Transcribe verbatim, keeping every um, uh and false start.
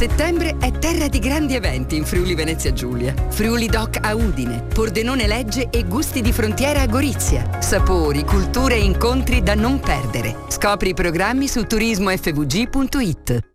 Settembre è terra di grandi eventi in Friuli Venezia Giulia. Friuli Doc a Udine, Pordenone Legge e Gusti di Frontiera a Gorizia. Sapori, culture e incontri da non perdere. Scopri i programmi su turismo f v g punto i t.